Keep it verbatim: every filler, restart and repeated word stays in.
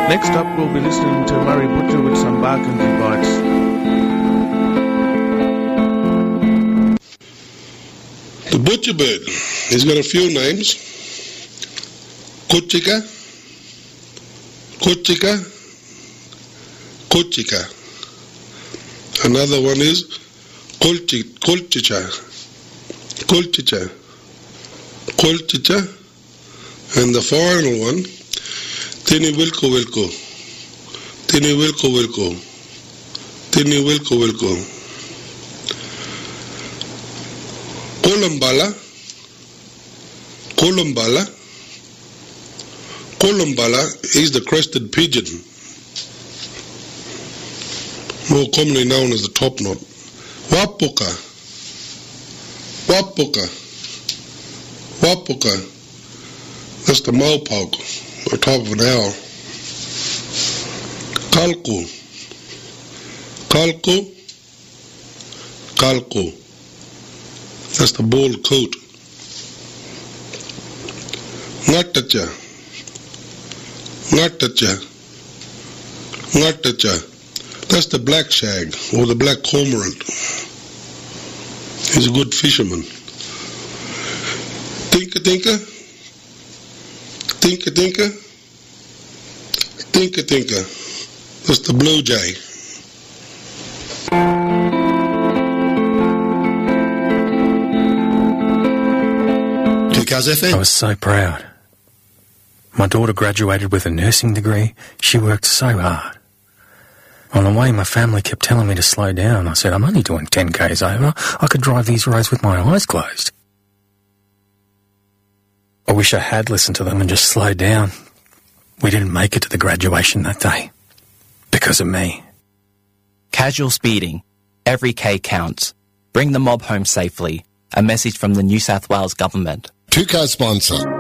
Next up, we'll be listening to Murray Butcher with some Barkentry Bites. The butcher bird, he's got a few names. Kuchika, Kuchika, Kuchika. Another one is Kulchi, Kulchicha, Kulchicha, Kulchicha. And the final one, Tini Wilko Wilko, Tini Wilko Wilko, Tini Wilko Wilko. Kolumbala, Kolumbala, Kolumbala is the crested pigeon, more commonly known as the topknot. Wapuka, Wapuka, Wapuka, that's the mopoke, the top of an owl. Kalku, Kalku, Kalku. That's the bald coat. Ngatacha. Ngatacha. Ngatacha. That's the black shag or the black cormorant. He's a good fisherman. Tinka tinka. Tinka tinka. Tinka tinka. That's the blue jay. I was so proud. My daughter graduated with a nursing degree. She worked so hard. On the way, my family kept telling me to slow down. I said, I'm only doing ten kays over. I could drive these roads with my eyes closed. I wish I had listened to them and just slowed down. We didn't make it to the graduation that day. Because of me. Casual speeding. Every K counts. Bring the mob home safely. A message from the New South Wales Government. Two-car sponsor.